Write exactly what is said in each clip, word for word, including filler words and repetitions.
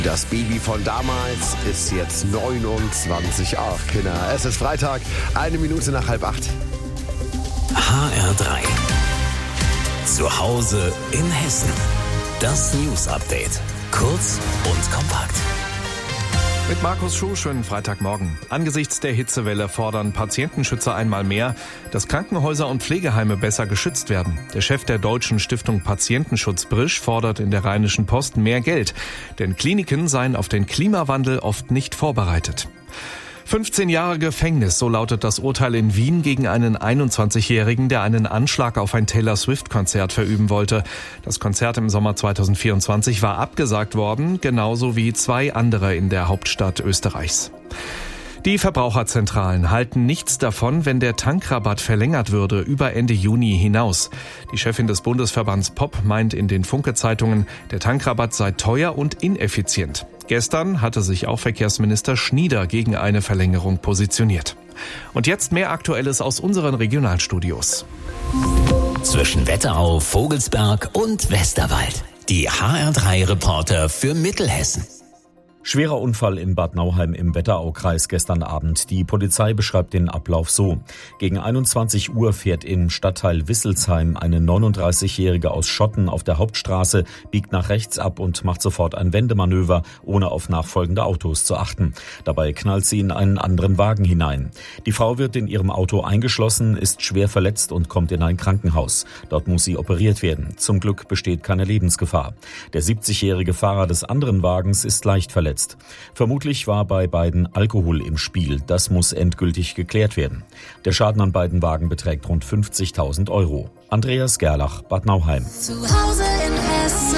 Das Baby von damals ist jetzt neunundzwanzig. Ach, Kinder, es ist Freitag, eine Minute nach halb acht. H R drei. Zu Hause in Hessen. Das News Update. Kurz und kompakt. Mit Markus Schuh, schönen Freitagmorgen. Angesichts der Hitzewelle fordern Patientenschützer einmal mehr, dass Krankenhäuser und Pflegeheime besser geschützt werden. Der Chef der Deutschen Stiftung Patientenschutz Brisch fordert in der Rheinischen Post mehr Geld, denn Kliniken seien auf den Klimawandel oft nicht vorbereitet. fünfzehn Jahre Gefängnis, so lautet das Urteil in Wien gegen einen einundzwanzigjährigen, der einen Anschlag auf ein Taylor-Swift-Konzert verüben wollte. Das Konzert im Sommer zweitausendvierundzwanzig war abgesagt worden, genauso wie zwei andere in der Hauptstadt Österreichs. Die Verbraucherzentralen halten nichts davon, wenn der Tankrabatt verlängert würde über Ende Juni hinaus. Die Chefin des Bundesverbands P O P meint in den Funke-Zeitungen, der Tankrabatt sei teuer und ineffizient. Gestern hatte sich auch Verkehrsminister Schnieder gegen eine Verlängerung positioniert. Und jetzt mehr Aktuelles aus unseren Regionalstudios. Zwischen Wetterau, Vogelsberg und Westerwald. Die H R drei Reporter für Mittelhessen. Schwerer Unfall in Bad Nauheim im Wetteraukreis gestern Abend. Die Polizei beschreibt den Ablauf so. Gegen einundzwanzig Uhr fährt im Stadtteil Wisselsheim eine neununddreißigjährige aus Schotten auf der Hauptstraße, biegt nach rechts ab und macht sofort ein Wendemanöver, ohne auf nachfolgende Autos zu achten. Dabei knallt sie in einen anderen Wagen hinein. Die Frau wird in ihrem Auto eingeschlossen, ist schwer verletzt und kommt in ein Krankenhaus. Dort muss sie operiert werden. Zum Glück besteht keine Lebensgefahr. Der siebzigjährige Fahrer des anderen Wagens ist leicht verletzt. Vermutlich war bei beiden Alkohol im Spiel. Das muss endgültig geklärt werden. Der Schaden an beiden Wagen beträgt rund fünfzigtausend Euro. Andreas Gerlach, Bad Nauheim. Zu Hause in Hessen.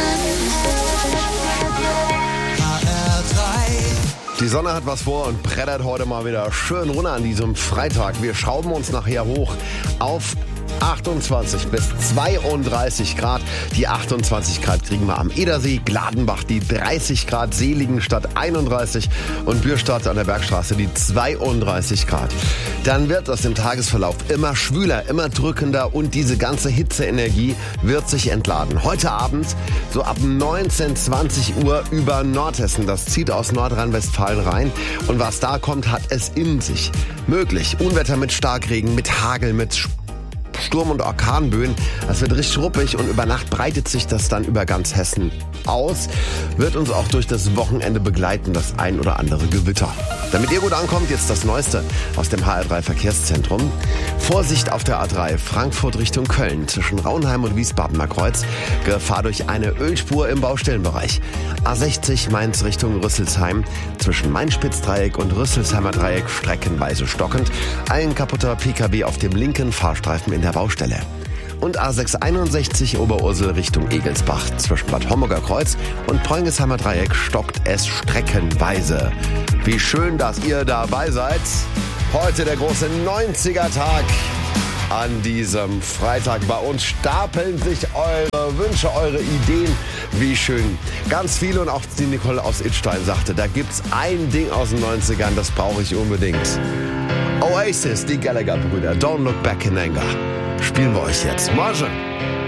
H R drei. Die Sonne hat was vor und brettert heute mal wieder schön runter an diesem Freitag. Wir schrauben uns nachher hoch auf achtundzwanzig bis zweiunddreißig Grad. Die achtundzwanzig Grad kriegen wir am Edersee, Gladenbach die dreißig Grad, Seligenstadt einunddreißig und Bürstadt an der Bergstraße die zweiunddreißig Grad. Dann wird es im Tagesverlauf immer schwüler, immer drückender und diese ganze Hitzeenergie wird sich entladen. Heute Abend so ab neunzehn, zwanzig Uhr über Nordhessen. Das zieht aus Nordrhein-Westfalen rein und was da kommt, hat es in sich. Möglich Unwetter mit Starkregen, mit Hagel, mit Sturm- und Orkanböen. Das wird richtig ruppig und über Nacht breitet sich das dann über ganz Hessen aus. Wird uns auch durch das Wochenende begleiten, das ein oder andere Gewitter. Damit ihr gut ankommt, jetzt das Neueste aus dem H R drei Verkehrszentrum. Vorsicht auf der A drei Frankfurt Richtung Köln zwischen Raunheim und Wiesbadener Kreuz. Gefahr durch eine Ölspur im Baustellenbereich. A sechzig Mainz Richtung Rüsselsheim zwischen Main-Spitz-Dreieck und Rüsselsheimer Dreieck streckenweise stockend. Ein kaputter P K W auf dem linken Fahrstreifen in der Baustelle. Und A sechshunderteinundsechzig Oberursel Richtung Egelsbach zwischen Bad Homburger Kreuz und Preungesheimer Dreieck stockt es streckenweise. Wie schön, dass ihr dabei seid. Heute der große neunziger-Tag. An diesem Freitag bei uns stapeln sich eure Wünsche, eure Ideen. Wie schön. Ganz viele und auch die Nicole aus Idstein sagte, da gibt's ein Ding aus den neunzigern, das brauche ich unbedingt. Oasis, die Gallagher-Brüder, Don't Look Back in Anger. Spielen wir euch jetzt. Marge.